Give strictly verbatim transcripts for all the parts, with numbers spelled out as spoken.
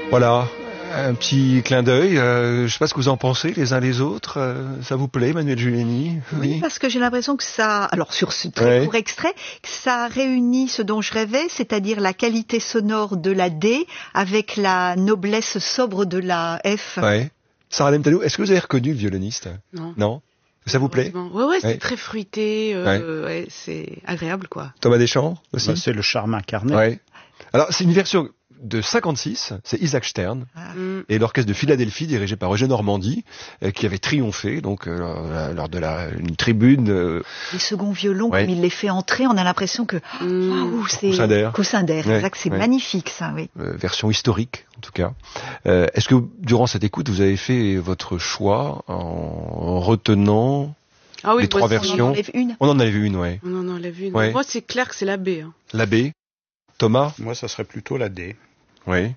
Voilà, un petit clin d'œil. Euh, je ne sais pas ce que vous en pensez les uns les autres. Euh, ça vous plaît, Emmanuelle Giuliani? Oui, oui, parce que j'ai l'impression que ça, alors sur ce très ouais. court extrait, que ça réunit ce dont je rêvais, c'est-à-dire la qualité sonore de la D avec la noblesse sobre de la F. Ouais. Sarah Lemtalou, est-ce que vous avez reconnu le violoniste? Non. Non. Ça vous plaît? Ouais, ouais, c'est ouais. très fruité. Euh, ouais. Ouais, c'est agréable, quoi. Thomas Deschamps aussi. Bah, c'est le charme incarné. Ouais. Alors, c'est une version de cinquante-six, c'est Isaac Stern, ah. et l'orchestre de Philadelphie, dirigé par Eugène Normandie, euh, qui avait triomphé, donc, euh, lors de la, une tribune. Euh... Les seconds violons, ouais. comme il les fait entrer, on a l'impression que, mmh. waouh, c'est. Coussin d'air. Coussin d'air, ouais. C'est ouais. magnifique, ça, oui. Euh, version historique, en tout cas. Euh, est-ce que, durant cette écoute, vous avez fait votre choix en retenant ah oui, les trois versions? On en enlève une. On en avait une, ouais. On en enlève une. Ouais. Moi, c'est clair que c'est la B. Hein. La B. Thomas? Moi, ça serait plutôt la D. Oui.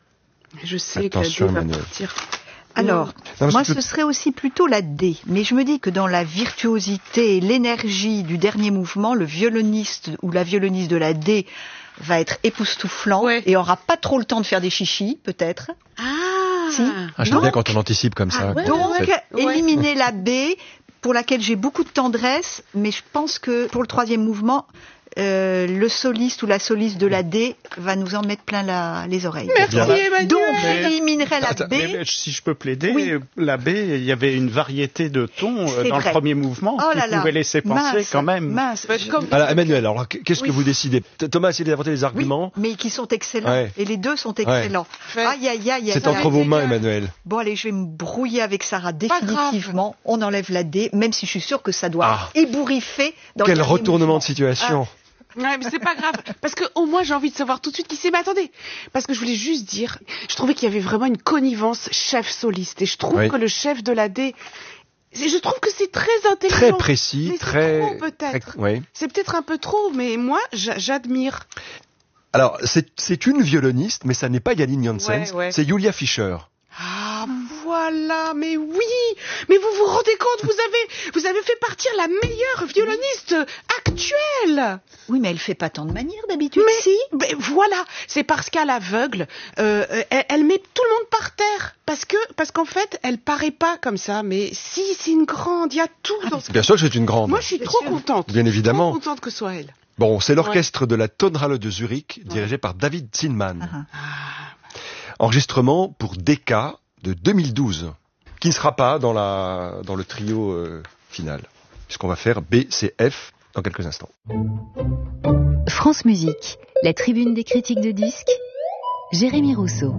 Je sais Attention, que la D Emmanuel. va partir. Alors, non, moi, ce serait aussi plutôt la D. Mais je me dis que dans la virtuosité et l'énergie du dernier mouvement, le violoniste ou la violoniste de la D va être époustouflant ouais. et aura pas trop le temps de faire des chichis, peut-être. Ah, si. ah j'aime bien quand on anticipe comme ça. Ah, ouais, donc, ouais. éliminer la B, pour laquelle j'ai beaucoup de tendresse, mais je pense que pour le troisième mouvement, Euh, le soliste ou la soliste de la D va nous en mettre plein la, les oreilles. Merci Emmanuel. Donc j'éliminerai la Attends, B. Mais, si je peux plaider, oui. la B, il y avait une variété de tons euh, dans vrai. le premier mouvement oh qui pouvait laisser penser mince, quand même. Mince. Comme... Alors Emmanuel, alors qu'est-ce oui. que vous décidez? Thomas a essayé d'inventer les arguments. Oui, mais qui sont excellents. Ouais. Et les deux sont excellents. Ouais. Aïe aïe aïe. C'est entre vos mains, Emmanuel. Bon allez, je vais me brouiller avec Sarah définitivement. On enlève la D, même si je suis sûre que ça doit ah. ébouriffer dans Quel le retournement mouvement. de situation. Ah. Ouais, mais c'est pas grave. Parce que, au moins, j'ai envie de savoir tout de suite qui c'est. Mais attendez. Parce que je voulais juste dire, je trouvais qu'il y avait vraiment une connivence chef-soliste. Et je trouve oui. que le chef de la D, je trouve que c'est très intelligent. Très précis, mais très. C'est trop, peut-être. Très... Oui. C'est peut-être un peu trop, mais moi, j'admire. Alors, c'est, c'est une violoniste, mais ça n'est pas Yaline Janssens. Ouais, ouais. C'est Julia Fischer. Ah, voilà, mais oui, mais vous vous rendez compte, vous avez, vous avez fait partir la meilleure violoniste actuelle. Oui, mais elle fait pas tant de manières d'habitude. Mais si, mais voilà, c'est parce qu'à l'aveugle, euh, elle, elle met tout le monde par terre, parce que, parce qu'en fait, elle paraît pas comme ça, mais si, c'est une grande, il y a tout dans ce. Bien sûr que c'est une grande. Moi, je suis Bien trop sûr. contente. Bien évidemment. Je suis trop contente que ce soit elle. Bon, c'est l'orchestre ouais. de la Tonhalle de Zurich, dirigé ouais. par David Zinman. Uh-huh. Ah. Enregistrement pour D K de deux mille douze, qui ne sera pas dans, la, dans le trio euh, final, puisqu'on va faire B, C, F dans quelques instants. France Musique, la tribune des critiques de disques, Jérémy Rousseau.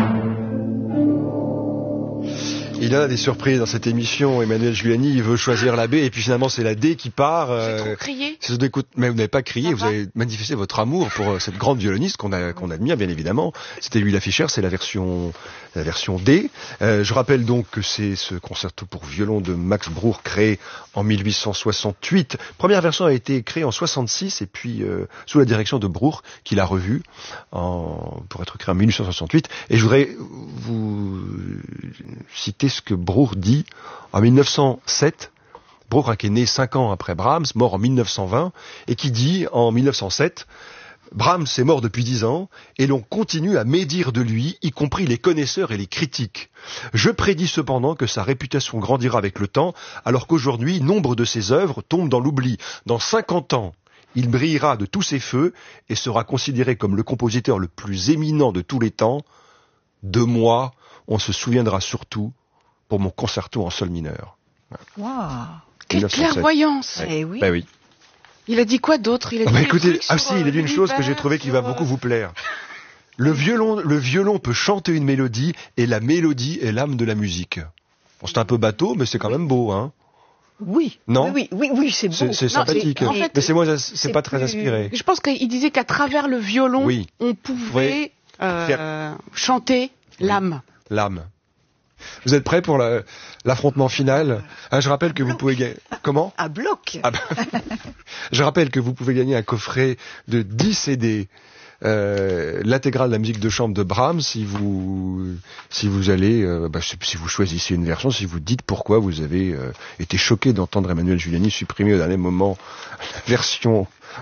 Il y a des surprises dans cette émission. Emmanuelle Giuliani, il veut choisir la B et puis finalement c'est la D qui part. J'ai euh, trop crié. C'est mais vous n'avez pas crié, Ça vous va. avez manifesté votre amour pour cette grande violoniste qu'on a, qu'on admire bien évidemment. C'était Julia Fischer, c'est la version, la version D. Euh, je rappelle donc que c'est ce concerto pour violon de Max Bruch créé en mille huit cent soixante-huit. Première version a été créée en soixante-six et puis euh, sous la direction de Bruch qui l'a revue en, pour être créée en mille huit cent soixante-huit. Et je voudrais vous citer ce que Bruch dit en mille neuf cent sept, Bruch qui est né cinq ans après Brahms, mort en mille neuf cent vingt, et qui dit en mille neuf cent sept, Brahms est mort depuis dix ans, et l'on continue à médire de lui, y compris les connaisseurs et les critiques. Je prédis cependant que sa réputation grandira avec le temps, alors qu'aujourd'hui, nombre de ses œuvres tombent dans l'oubli. Dans cinquante ans, il brillera de tous ses feux, et sera considéré comme le compositeur le plus éminent de tous les temps. De moi, on se souviendra surtout pour mon concerto en sol mineur. Waouh, quelle clairvoyance. Ouais. Eh oui. Ben oui. Il a dit quoi d'autre? Il a dit ah bah écoutez, ah sur, si, il a dit une chose que j'ai trouvé qui va sur... beaucoup vous plaire. Le violon, le violon peut chanter une mélodie et la mélodie est l'âme de la musique. Bon, c'est un peu bateau, mais c'est quand même beau, hein. Oui. Non. Oui, oui, oui, oui c'est beau. C'est, c'est non, sympathique. en fait, mais c'est moi, c'est, c'est pas très plus... inspiré. Je pense qu'il disait qu'à travers le violon, oui. on pouvait euh, Faire... chanter oui. l'âme. L'âme. Vous êtes prêts pour la, l'affrontement final? ah, Je rappelle que vous pouvez gagner... Comment? À bloc. Ah bah... Je rappelle que vous pouvez gagner un coffret de dix C D, euh, l'intégrale de la musique de chambre de Brahms, si vous, si vous allez, euh, bah, si vous choisissez une version, si vous dites pourquoi vous avez euh, été choqué d'entendre Emmanuelle Giuliani supprimer au dernier moment la version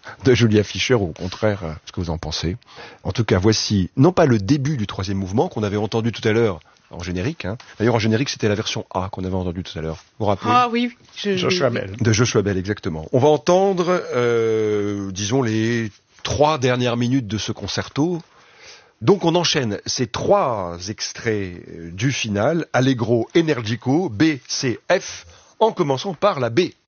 de Julia Fischer, ou au contraire, ce que vous en pensez. En tout cas, voici non pas le début du troisième mouvement qu'on avait entendu tout à l'heure en générique. Hein. D'ailleurs, en générique, c'était la version A qu'on avait entendue tout à l'heure. Vous vous rappelez ? Ah oui, je, Joshua oui, Bell. De Joshua Bell, exactement. On va entendre, euh, disons, les trois dernières minutes de ce concerto. Donc on enchaîne ces trois extraits du final, Allegro Energico, B, C, F, en commençant par la B.